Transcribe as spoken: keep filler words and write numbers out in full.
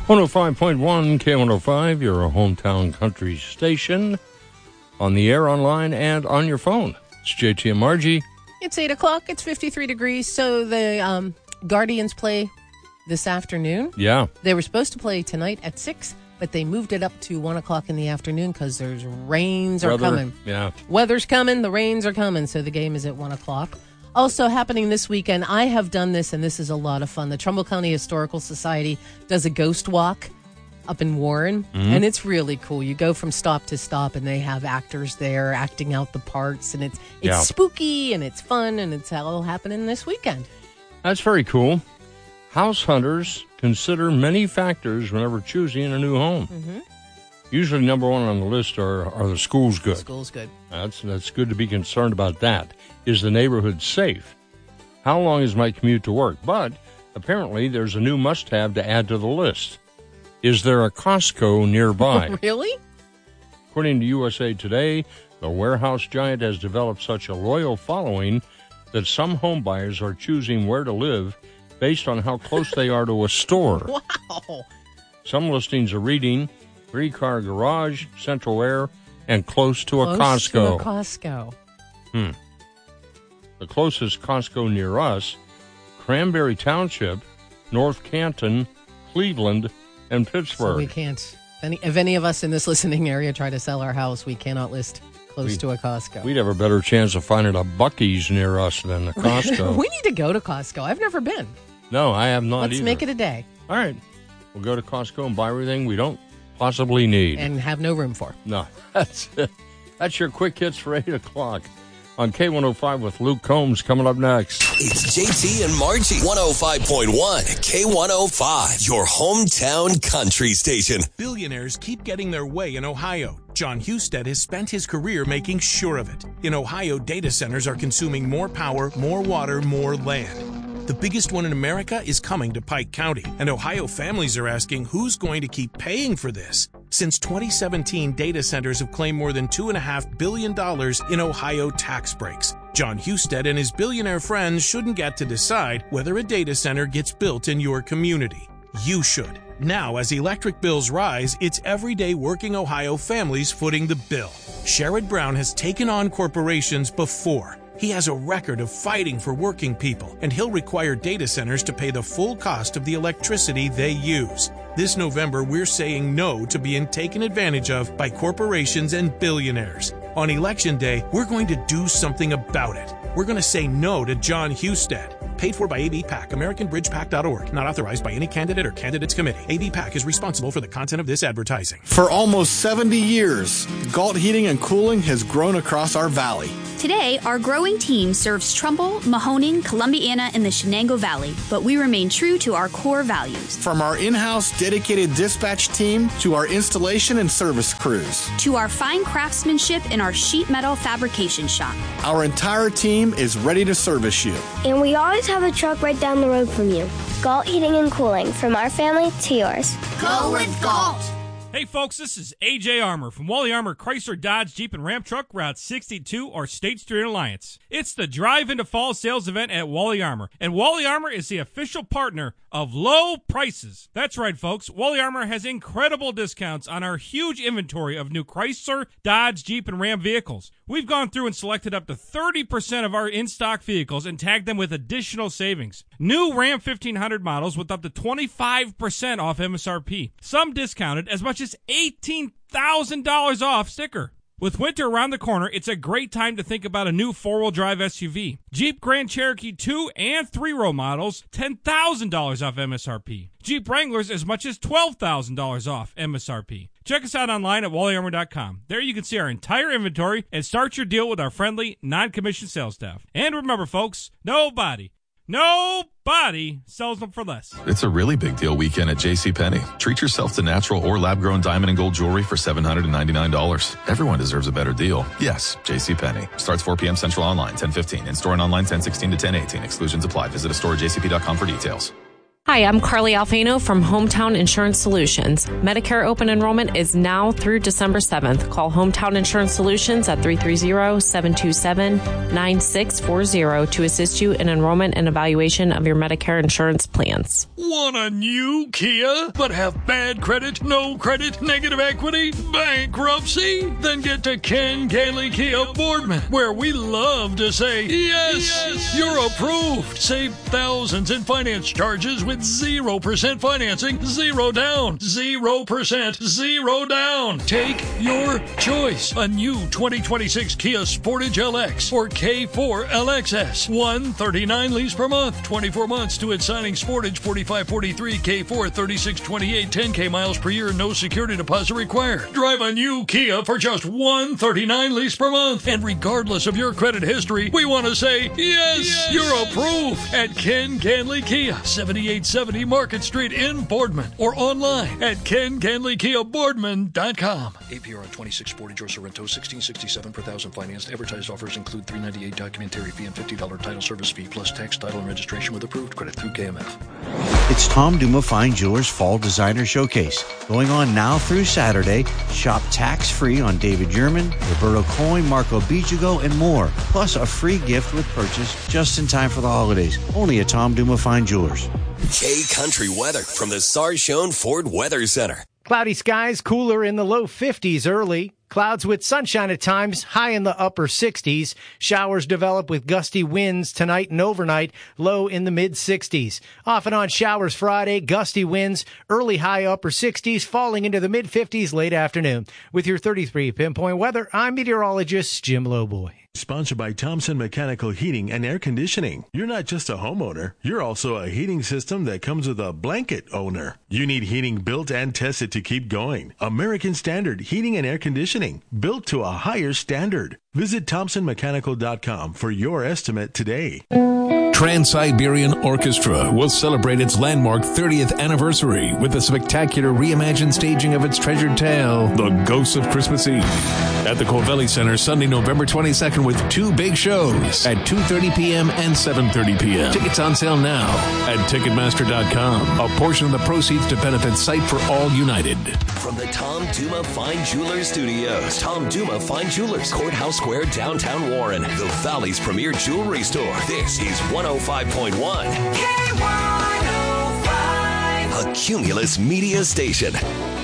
one oh five point one K one oh five, your hometown country station, on the air, online, and on your phone. It's J T and Margie. It's eight o'clock. It's fifty-three degrees. So the um, Guardians play this afternoon. Yeah. They were supposed to play tonight at six, but they moved it up to one o'clock in the afternoon because there's rains are Weather, coming. Yeah. Weather's coming. The rains are coming. So the game is at one o'clock. Also happening this weekend, I have done this, and this is a lot of fun. The Trumbull County Historical Society does a ghost walk up in Warren, mm-hmm. and it's really cool. You go from stop to stop, and they have actors there acting out the parts, and it's it's yeah. spooky, and it's fun, and it's all happening this weekend. That's very cool. House hunters consider many factors whenever choosing a new home. Mm-hmm. Usually number one on the list are, are the schools good? The school's good. That's, that's good to be concerned about that. Is the neighborhood safe? How long is my commute to work? But apparently there's a new must-have to add to the list. Is there a Costco nearby? Really? According to U S A Today, the warehouse giant has developed such a loyal following that some home buyers are choosing where to live based on how close they are to a store. Wow. Some listings are reading three-car garage, central air, and close to a close Costco. To a Costco. Hmm. The closest Costco near us, Cranberry Township, North Canton, Cleveland, and Pittsburgh. So we can't, if any, if any of us in this listening area try to sell our house, we cannot list close we, to a Costco. We'd have a better chance of finding a Buc-ee's near us than a Costco. We need to go to Costco. I've never been. No, I have not Let's either. make it a day. All right. We'll go to Costco and buy everything we don't possibly need. And have no room for. No. That's it. That's your quick hits for eight o'clock. On K one oh five with Luke Combs coming up next. It's J T and Margie. one oh five point one K one oh five, your hometown country station. Billionaires keep getting their way in Ohio. John Husted has spent his career making sure of it. In Ohio, data centers are consuming more power, more water, more land. The biggest one in America is coming to Pike County, and Ohio families are asking who's going to keep paying for this. Since twenty seventeen, data centers have claimed more than two point five billion dollars in Ohio tax breaks. John Husted and his billionaire friends shouldn't get to decide whether a data center gets built in your community. You should. Now, as electric bills rise, it's everyday working Ohio families footing the bill. Sherrod Brown has taken on corporations before. He has a record of fighting for working people, and he'll require data centers to pay the full cost of the electricity they use. This November, we're saying no to being taken advantage of by corporations and billionaires. On Election Day, we're going to do something about it. We're going to say no to John Husted. Paid for by A B PAC, American Bridge Pac dot org. Not authorized by any candidate or candidates committee. A B PAC is responsible for the content of this advertising. For almost seventy years, Galt Heating and Cooling has grown across our valley. Today, our growing team serves Trumbull, Mahoning, Columbiana, and the Shenango Valley, but we remain true to our core values. From our in-house dedicated dispatch team to our installation and service crews. To our fine craftsmanship in our sheet metal fabrication shop. Our entire team is ready to service you. And we always have a truck right down the road from you. Galt Heating and Cooling, from our family to yours. Go with Galt! Hey folks, this is A J Armour from Wally Armour Chrysler Dodge Jeep and Ram Truck Route sixty-two or State Street Alliance. It's the Drive into Fall sales event at Wally Armour, and Wally Armour is the official partner of low prices. That's right folks, Wally Armour has incredible discounts on our huge inventory of new Chrysler, Dodge, Jeep, and Ram vehicles. We've gone through and selected up to thirty percent of our in-stock vehicles and tagged them with additional savings. New Ram fifteen hundred models with up to twenty-five percent off M S R P. Some discounted as much as eighteen thousand dollars off sticker. With winter around the corner, it's a great time to think about a new four-wheel drive S U V. Jeep Grand Cherokee two and three-row models, ten thousand dollars off M S R P. Jeep Wranglers as much as twelve thousand dollars off M S R P. Check us out online at wally armour dot com. There you can see our entire inventory and start your deal with our friendly, non-commissioned sales staff. And remember, folks, nobody, nobody sells them for less. It's a really big deal weekend at JCPenney. Treat yourself to natural or lab-grown diamond and gold jewelry for seven hundred ninety-nine dollars. Everyone deserves a better deal. Yes, JCPenney. Starts four p.m. Central online, ten fifteen. In-store and online, ten sixteen to ten eighteen. Exclusions apply. Visit a store at j c p dot com for details. Hi, I'm Carly Alfano from Hometown Insurance Solutions. Medicare open enrollment is now through December seventh. Call Hometown Insurance Solutions at three three zero, seven two seven, nine six four zero to assist you in enrollment and evaluation of your Medicare insurance plans. Want a new Kia, but have bad credit, no credit, negative equity, bankruptcy? Then get to Ken Gailey Kia Boardman, where we love to say, yes, yes, you're approved. Save thousands in finance charges with zero percent financing, zero down, zero percent, zero down. Take your choice. A new twenty twenty-six Kia Sportage L X or K four L X S. one thirty-nine lease per month, twenty-four months to its signing. Sportage forty-five forty-three, K four thirty-six twenty-eight, ten K miles per year, no security deposit required. Drive a new Kia for just one thirty-nine lease per month. And regardless of your credit history, we want to say, yes, yes, you're approved at Ken Ganley Kia, seventy-eight seventy Market Street in Boardman, or online at ken ganley kia boardman dot com. A P R on twenty-six Sportage or Sorrento, sixteen sixty-seven per thousand financed. Advertised offers include three ninety-eight documentary fee and fifty dollars title service fee, plus tax, title, and registration with approved credit through K M F. It's Tom Duma Fine Jewelers Fall Designer Showcase. Going on now through Saturday. Shop tax-free on David Yurman, Roberto Coin, Marco Bijago, and more. Plus a free gift with purchase just in time for the holidays. Only at Tom Duma Fine Jewelers. K Country weather from the Sarshone Ford Weather Center. Cloudy skies, cooler in the low fifties early. Clouds with sunshine at times, high in the upper sixties. Showers develop with gusty winds tonight and overnight, low in the mid-sixties. Off and on showers Friday, gusty winds, early high upper sixties, falling into the mid-fifties late afternoon. With your thirty-three Pinpoint Weather, I'm meteorologist Jim Lowboy. Sponsored by Thompson Mechanical Heating and Air Conditioning. You're not just a homeowner, you're also a heating system that comes with a blanket owner. You need heating built and tested to keep going. American Standard Heating and Air Conditioning, built to a higher standard. Visit thompson mechanical dot com for your estimate today. Trans-Siberian Orchestra will celebrate its landmark thirtieth anniversary with a spectacular reimagined staging of its treasured tale, The Ghosts of Christmas Eve, at the Covelli Center Sunday, November twenty-second with two big shows at two thirty p.m. and seven thirty p.m. Tickets on sale now at ticketmaster dot com. A portion of the proceeds to benefit Sight for All United. From the Tom Duma Fine Jewelers Studios, Tom Duma Fine Jewelers, Courthouse Square, downtown Warren, the Valley's premier jewelry store. This is one oh five point one K one oh five, a Cumulus Media Station.